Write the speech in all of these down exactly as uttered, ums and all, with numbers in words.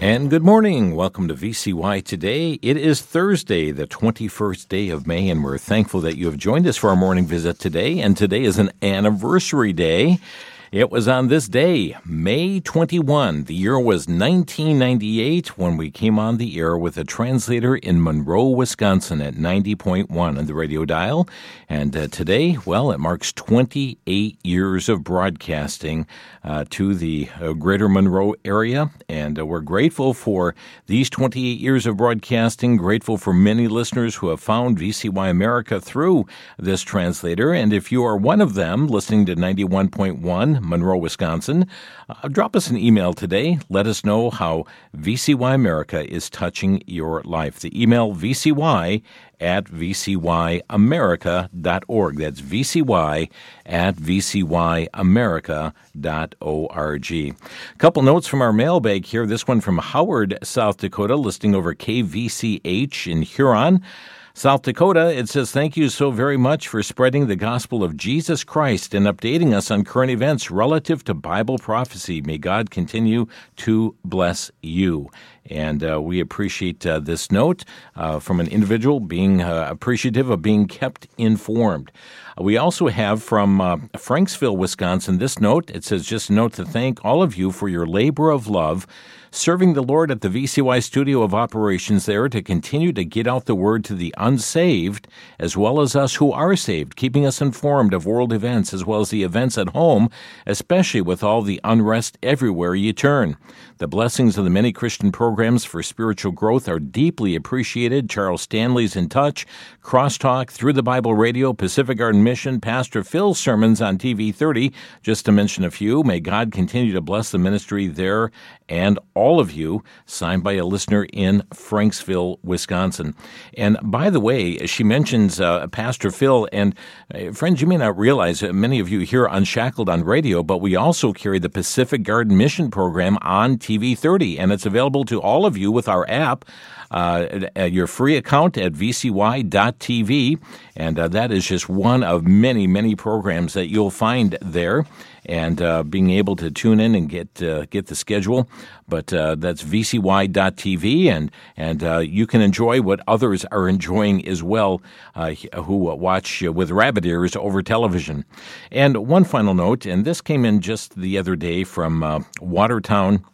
And good morning. Welcome to V C Y Today. It is Thursday, the twenty-first day of May, and we're thankful that you have joined us for our morning visit today. And today is an anniversary day. It was on this day, May twenty-first. The year was nineteen ninety-eight when we came on the air with a translator in Monroe, Wisconsin at ninety point one on the radio dial. And uh, today, well, it marks twenty-eight years of broadcasting uh, to the uh, greater Monroe area. And uh, we're grateful for these twenty-eight years of broadcasting, grateful for many listeners who have found V C Y America through this translator. And if you are one of them listening to ninety-one point one, Monroe, Wisconsin, uh, drop us an email today. Let us know how V C Y America is touching your life. The email V C Y at V C Y America dot org. That's V C Y at V C Y America dot org. A couple notes from our mailbag here. This one from Howard, South Dakota, listing over K V C H in Huron, South Dakota. It says, thank you so very much for spreading the gospel of Jesus Christ and updating us on current events relative to Bible prophecy. May God continue to bless you. And uh, we appreciate uh, this note uh, from an individual being uh, appreciative of being kept informed. We also have from uh, Franksville, Wisconsin, this note. It says, just a note to thank all of you for your labor of love, serving the Lord at the V C Y studio of operations there to continue to get out the word to the unsaved, as well as us who are saved, keeping us informed of world events as well as the events at home, especially with all the unrest everywhere you turn. The blessings of the many Christian programs for spiritual growth are deeply appreciated. Charles Stanley's In Touch, Crosstalk, Through the Bible Radio, Pacific Garden Mission, Pastor Phil's sermons on T V thirty, just to mention a few. May God continue to bless the ministry there and all of you, signed by a listener in Franksville, Wisconsin. And by the way, she mentions uh, Pastor Phil, and uh, friends, you may not realize that many of you hear Unshackled on radio, but we also carry the Pacific Garden Mission program on T V thirty, and it's available to all of you with our app. Uh, your free account at V C Y dot T V, and uh, that is just one of many, many programs that you'll find there, and uh, being able to tune in and get uh, get the schedule. But uh, that's V C Y dot T V, and and uh, you can enjoy what others are enjoying as well, uh, who watch with rabbit ears over television. And one final note, and this came in just the other day from uh, Watertown,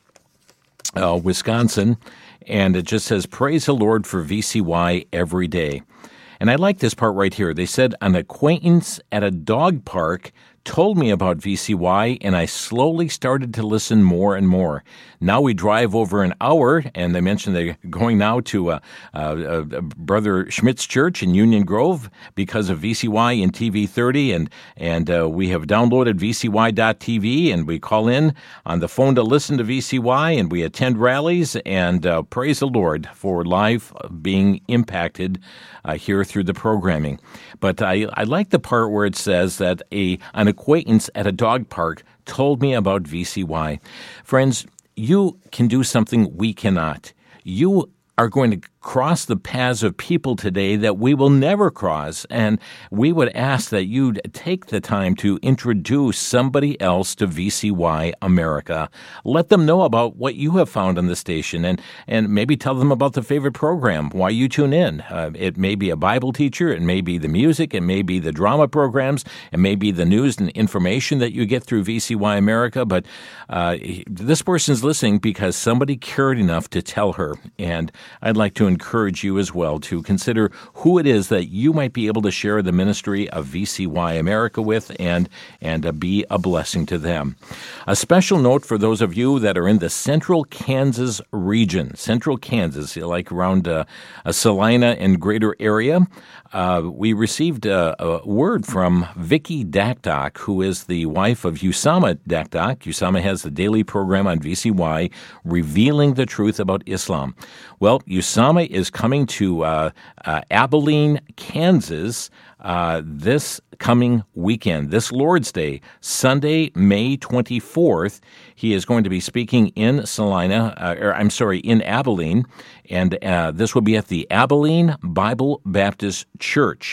uh, Wisconsin. And it just says, praise the Lord for V C Y every day. And I like this part right here. They said, an acquaintance at a dog park told me about V C Y, and I slowly started to listen more and more. Now we drive over an hour, and they mentioned they're going now to uh, uh, uh, Brother Schmidt's Church in Union Grove because of V C Y and T V thirty, and and uh, we have downloaded V C Y dot T V, and we call in on the phone to listen to V C Y, and we attend rallies, and uh, praise the Lord for life being impacted uh, here through the programming. But I, I like the part where it says that a an acquaintance at a dog park told me about V C Y. Friends, you can do something we cannot. You are going to cross the paths of people today that we will never cross, and we would ask that you take the time to introduce somebody else to V C Y America. Let them know about what you have found on the station, and, and maybe tell them about the favorite program, why you tune in. Uh, it may be a Bible teacher, it may be the music, it may be the drama programs, it may be the news and information that you get through V C Y America, but uh, this person's listening because somebody cared enough to tell her, and I'd like to encourage you as well to consider who it is that you might be able to share the ministry of V C Y America with, and and uh, be a blessing to them. A special note for those of you that are in the central Kansas region, central Kansas, like around uh, uh, Salina and greater area. Uh, we received a, a word from Vicky Dakdok, who is the wife of Usama Dakdok. Usama has the daily program on V C Y, Revealing the Truth About Islam. Well, Usama is coming to uh, uh, Abilene, Kansas, uh, this coming weekend, this Lord's Day, Sunday, May twenty-fourth. He is going to be speaking in Salina, uh, or I'm sorry, in Abilene, and uh, this will be at the Abilene Bible Baptist Church.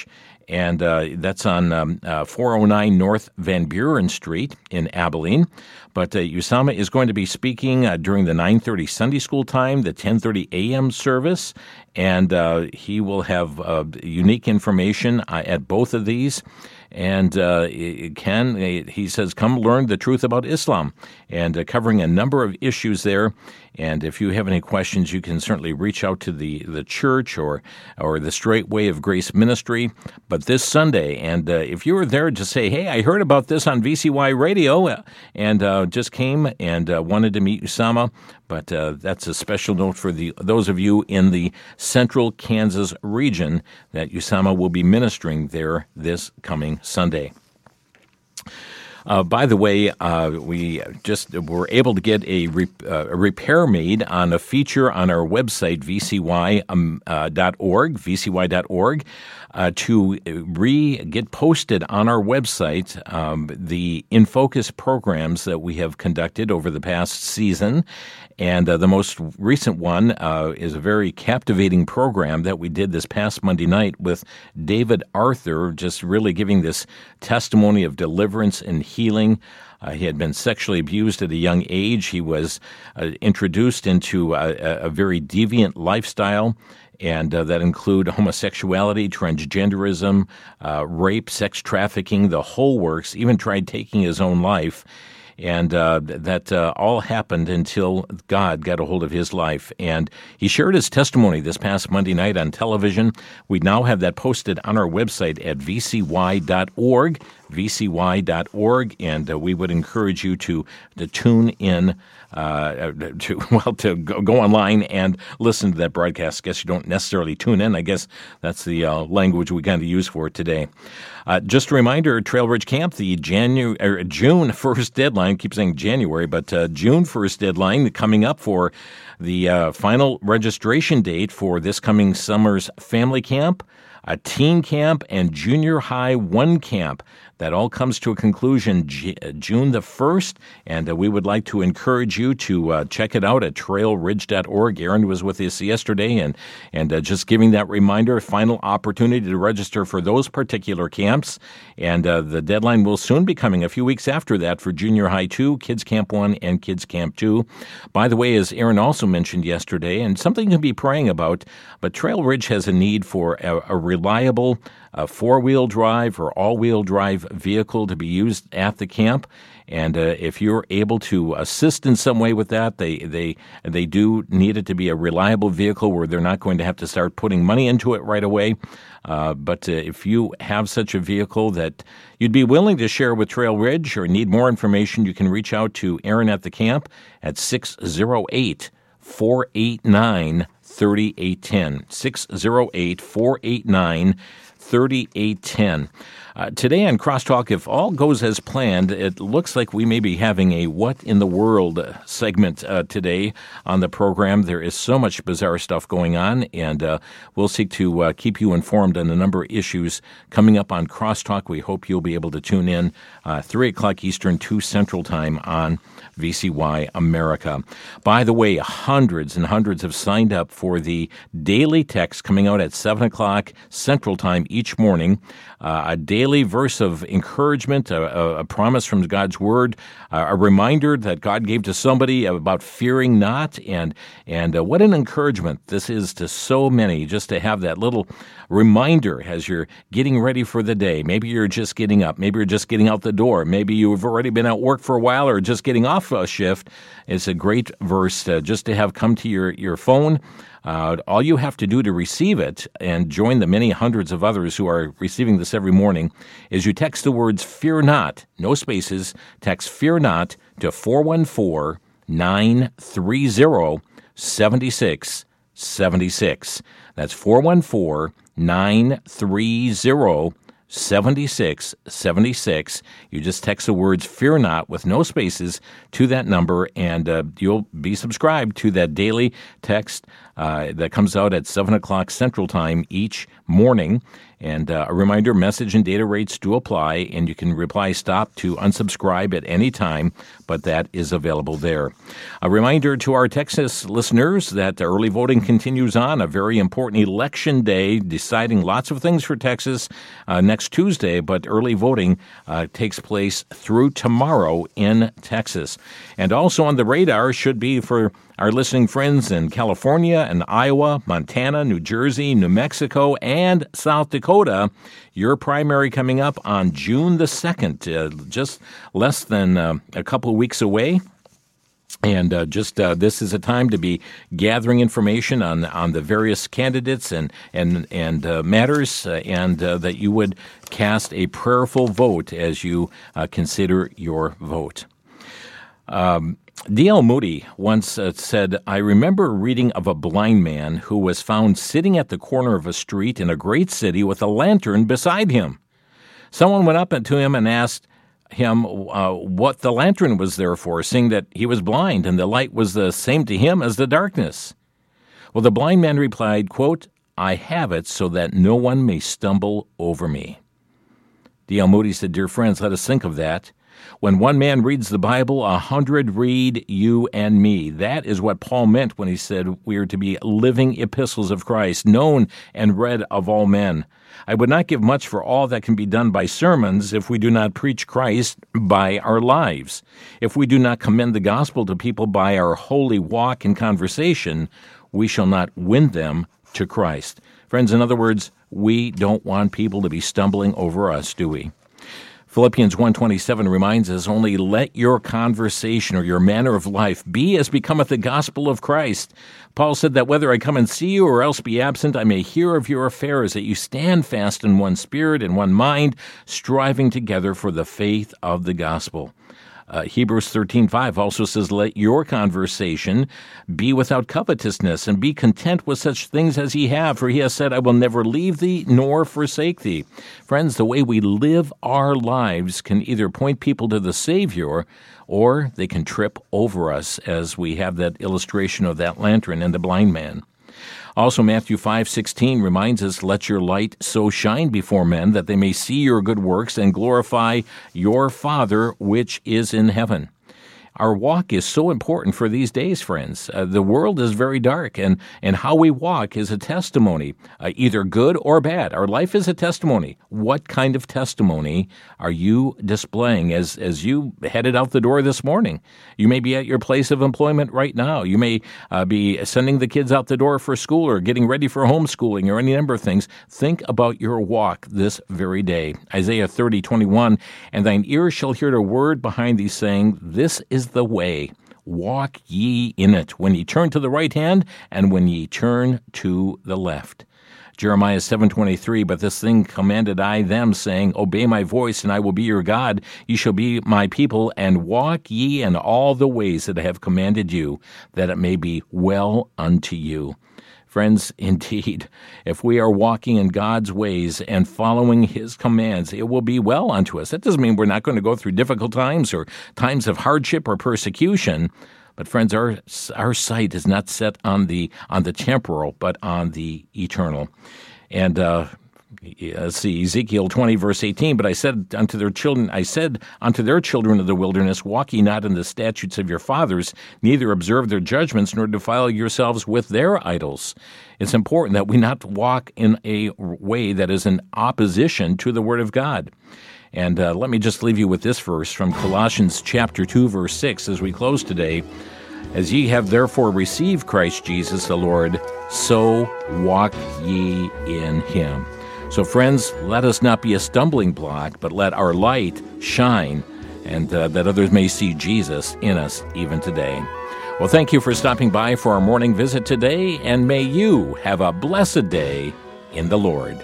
and uh, that's on um, uh, four oh nine North Van Buren Street in Abilene. But uh, Usama is going to be speaking uh, during the nine thirty Sunday school time, the ten thirty a.m. service, and uh, he will have uh, unique information uh, at both of these. And uh, Ken, he says, come learn the truth about Islam, and uh, covering a number of issues there. And if you have any questions, you can certainly reach out to the, the church or or the Straight Way of Grace Ministry. But this Sunday, and uh, if you were there to say, hey, I heard about this on V C Y Radio, uh, and uh, just came and uh, wanted to meet Usama, but uh, that's a special note for the those of you in the central Kansas region that Usama will be ministering there this coming Sunday. Uh, by the way, uh, we just were able to get a, re- uh, a repair made on a feature on our website, v c y dot org, v c y dot org, uh, to re get posted on our website um, the In Focus programs that we have conducted over the past season. And uh, the most recent one uh, is a very captivating program that we did this past Monday night with David Arthur, just really giving this testimony of deliverance and healing. Uh, he had been sexually abused at a young age. He was uh, introduced into a, a very deviant lifestyle, and uh, that include homosexuality, transgenderism, uh, rape, sex trafficking, the whole works, even tried taking his own life. And uh, that uh, all happened until God got a hold of his life. And he shared his testimony this past Monday night on television. We now have that posted on our website at v c y dot org, v c y dot org, and uh, we would encourage you to, to tune in, uh, to well, to go, go online and listen to that broadcast. I guess you don't necessarily tune in. I guess that's the uh, language we kind of use for it today. Uh, just a reminder, Trail Ridge Camp, the Janu- er, June first deadline, keep saying January, but uh, June first deadline coming up for the uh, final registration date for this coming summer's family camp, a teen camp, and junior high one camp. That all comes to a conclusion G- June the first, and uh, we would like to encourage you to uh, check it out at trail ridge dot org. Aaron was with us yesterday, and, and uh, just giving that reminder, final opportunity to register for those particular camps, and uh, the deadline will soon be coming a few weeks after that for Junior High two, Kids Camp one, and Kids Camp two. By the way, as Aaron also mentioned yesterday, and something to be praying about, but Trail Ridge has a need for a, a reliable a four-wheel drive or all-wheel drive vehicle to be used at the camp. And uh, if you're able to assist in some way with that, they they they do need it to be a reliable vehicle where they're not going to have to start putting money into it right away. Uh, but uh, if you have such a vehicle that you'd be willing to share with Trail Ridge or need more information, you can reach out to Aaron at the camp at six oh eight, four eight nine, three eight one zero, six oh eight, four eight nine, thirty-eight ten. Uh, today on Crosstalk, if all goes as planned, it looks like we may be having a What in the World segment uh, today on the program. There is so much bizarre stuff going on, and uh, we'll seek to uh, keep you informed on a number of issues coming up on Crosstalk. We hope you'll be able to tune in uh, three o'clock Eastern, two Central Time on V C Y America. By the way, hundreds and hundreds have signed up for the daily text coming out at seven o'clock Central Time each morning. Uh, a daily verse of encouragement, a, a, a promise from God's Word, uh, a reminder that God gave to somebody about fearing not, and and uh, what an encouragement this is to so many, just to have that little reminder as you're getting ready for the day. Maybe you're just getting up, maybe you're just getting out the door, maybe you've already been at work for a while or just getting off a shift. It's a great verse uh, just to have come to your, your phone. Uh, all you have to do to receive it and join the many hundreds of others who are receiving this every morning is you text the words "Fear Not," no spaces, text "Fear Not" to four one four, nine three zero, seven six seven six. That's four one four, nine three zero, seven six seven six. You just text the words "Fear Not" with no spaces to that number, and uh, you'll be subscribed to that daily text uh, that comes out at seven o'clock Central Time each morning. And uh, a reminder, message and data rates do apply, and you can reply stop to unsubscribe at any time, but that is available there. A reminder to our Texas listeners that early voting continues on, a very important election day, deciding lots of things for Texas uh, next Tuesday, but early voting uh, takes place through tomorrow in Texas. And also on the radar should be for our listening friends in California and Iowa, Montana, New Jersey, New Mexico, and South Dakota. Your primary coming up on June the second, uh, just less than uh, a couple of weeks away. And uh, just uh, this is a time to be gathering information on on the various candidates and and and uh, matters, uh, and uh, that you would cast a prayerful vote as you uh, consider your vote. Um, D L Moody once uh, said, "I remember reading of a blind man who was found sitting at the corner of a street in a great city with a lantern beside him. Someone went up to him and asked him uh, what the lantern was there for, seeing that he was blind and the light was the same to him as the darkness. Well, the blind man replied, quote, 'I have it so that no one may stumble over me.'" D L Moody said, "Dear friends, let us think of that. When one man reads the Bible, a hundred read you and me." That is what Paul meant when he said we are to be living epistles of Christ, known and read of all men. "I would not give much for all that can be done by sermons if we do not preach Christ by our lives. If we do not commend the gospel to people by our holy walk and conversation, we shall not win them to Christ." Friends, in other words, we don't want people to be stumbling over us, do we? Philippians one twenty-seven reminds us, "Only let your conversation or your manner of life be as becometh the gospel of Christ." Paul said that whether I come and see you or else be absent, I may hear of your affairs, that you stand fast in one spirit and one mind, striving together for the faith of the gospel. Uh, Hebrews thirteen five also says, "Let your conversation be without covetousness, and be content with such things as ye have. For he has said, I will never leave thee nor forsake thee." Friends, the way we live our lives can either point people to the Savior, or they can trip over us, as we have that illustration of that lantern and the blind man. Also, Matthew five sixteen reminds us, "Let your light so shine before men that they may see your good works and glorify your Father which is in heaven." Our walk is so important for these days, friends. Uh, the world is very dark, and, and how we walk is a testimony, uh, either good or bad. Our life is a testimony. What kind of testimony are you displaying as, as you headed out the door this morning? You may be at your place of employment right now. You may uh, be sending the kids out the door for school or getting ready for homeschooling or any number of things. Think about your walk this very day. Isaiah thirty twenty-one, "And thine ears shall hear the word behind thee, saying, This is the way, walk ye in it, when ye turn to the right hand, and when ye turn to the left." Jeremiah seven twenty-three, "But this thing commanded I them, saying, Obey my voice, and I will be your God. Ye shall be my people, and walk ye in all the ways that I have commanded you, that it may be well unto you." Friends, indeed, if we are walking in God's ways and following His commands, it will be well unto us. That doesn't mean we're not going to go through difficult times or times of hardship or persecution. But friends, our our sight is not set on the on the temporal, but on the eternal. And uh, let's see, Ezekiel twenty, verse eighteen. "But I said unto their children, I said unto their children of the wilderness, Walk ye not in the statutes of your fathers, neither observe their judgments, nor defile yourselves with their idols." It's important that we not walk in a way that is in opposition to the Word of God. And uh, let me just leave you with this verse from Colossians chapter two, verse six, as we close today. "As ye have therefore received Christ Jesus the Lord, so walk ye in him." So friends, let us not be a stumbling block, but let our light shine, and uh, that others may see Jesus in us even today. Well, thank you for stopping by for our morning visit today, and may you have a blessed day in the Lord.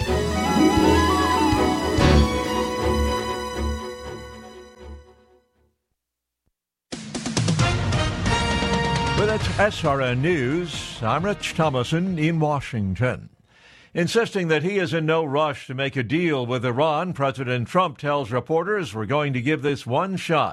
With S R N News, I'm Rich Thomason in Washington. Insisting that he is in no rush to make a deal with Iran, President Trump tells reporters, "We're going to give this one shot.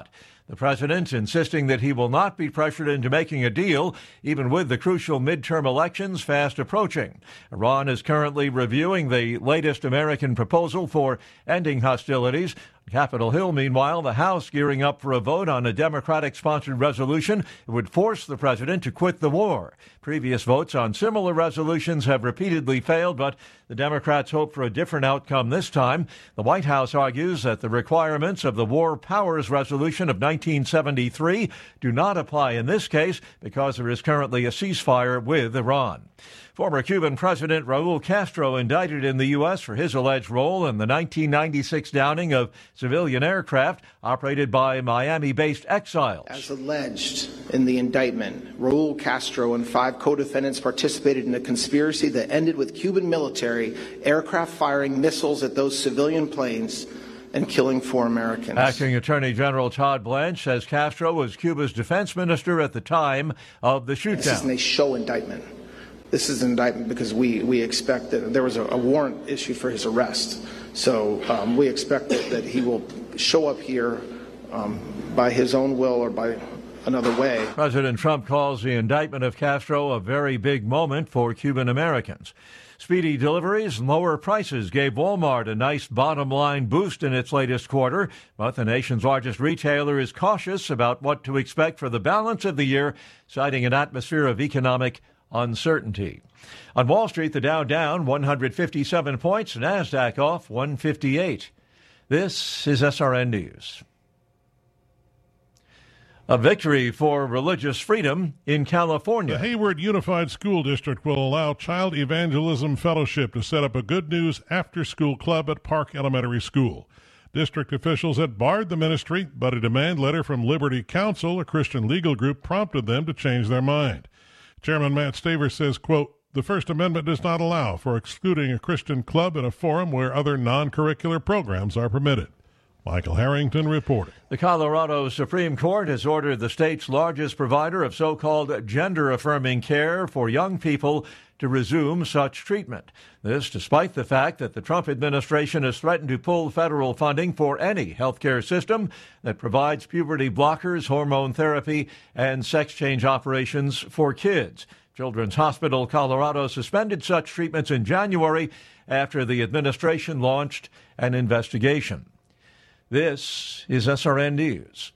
The president insisting that he will not be pressured into making a deal, even with the crucial midterm elections fast approaching. Iran is currently reviewing the latest American proposal for ending hostilities. On Capitol Hill, meanwhile, the House gearing up for a vote on a Democratic-sponsored resolution that would force the president to quit the war. Previous votes on similar resolutions have repeatedly failed, but the Democrats hope for a different outcome this time. The White House argues that the requirements of the War Powers Resolution of nineteen seventy-three do not apply in this case because there is currently a ceasefire with Iran. Former Cuban President Raul Castro indicted in the U S for his alleged role in the nineteen ninety-six downing of civilian aircraft operated by Miami-based exiles. As alleged in the indictment, Raul Castro and five co-defendants participated in a conspiracy that ended with Cuban military aircraft firing missiles at those civilian planes and killing four Americans. Acting Attorney General Todd Blanche says Castro was Cuba's defense minister at the time of the shootdown. This isn't a show indictment. This is an indictment because we, we expect that there was a, a warrant issued for his arrest. So um, we expect that, that he will show up here um, by his own will or by another way. President Trump calls the indictment of Castro a very big moment for Cuban Americans. Speedy deliveries and lower prices gave Walmart a nice bottom-line boost in its latest quarter, but the nation's largest retailer is cautious about what to expect for the balance of the year, citing an atmosphere of economic uncertainty. On Wall Street, the Dow down one hundred fifty-seven points, NASDAQ off one fifty-eight. This is S R N News. A victory for religious freedom in California. The Hayward Unified School District will allow Child Evangelism Fellowship to set up a Good News after-school club at Park Elementary School. District officials had barred the ministry, but a demand letter from Liberty Counsel, a Christian legal group, prompted them to change their mind. Chairman Matt Staver says, quote, "The First Amendment does not allow for excluding a Christian club in a forum where other non-curricular programs are permitted." Michael Harrington reporting. The Colorado Supreme Court has ordered the state's largest provider of so-called gender-affirming care for young people to resume such treatment. This despite the fact that the Trump administration has threatened to pull federal funding for any healthcare system that provides puberty blockers, hormone therapy, and sex change operations for kids. Children's Hospital Colorado suspended such treatments in January after the administration launched an investigation. This is S R N News.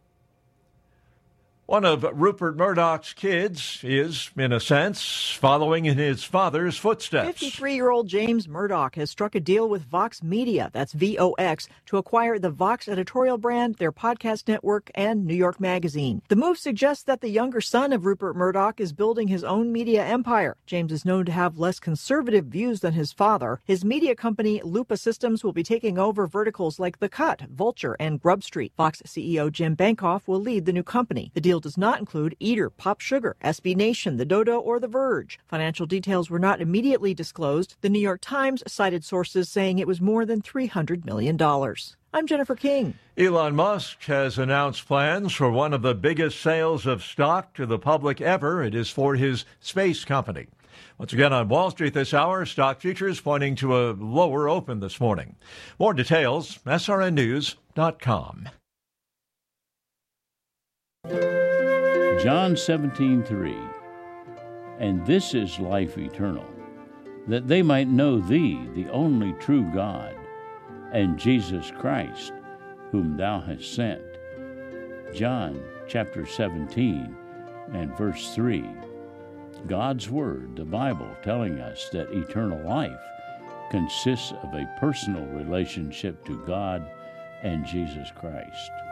One of Rupert Murdoch's kids is, in a sense, following in his father's footsteps. fifty-three-year-old James Murdoch has struck a deal with Vox Media, that's V O X, to acquire the Vox editorial brand, their podcast network, and New York Magazine. The move suggests that the younger son of Rupert Murdoch is building his own media empire. James is known to have less conservative views than his father. His media company, Lupa Systems, will be taking over verticals like The Cut, Vulture, and Grub Street. Vox C E O Jim Bankoff will lead the new company. The deal does not include Eater, Pop Sugar, S B Nation, The Dodo, or The Verge. Financial details were not immediately disclosed. The New York Times cited sources saying it was more than three hundred million dollars. I'm Jennifer King. Elon Musk has announced plans for one of the biggest sales of stock to the public ever. It is for his space company. Once again on Wall Street this hour, stock futures pointing to a lower open this morning. More details, S R N news dot com. John seventeen three, and this is life eternal, that they might know thee, the only true God, and Jesus Christ, whom thou hast sent. John chapter seventeen and verse three. God's Word, the Bible, telling us that eternal life consists of a personal relationship to God and Jesus Christ.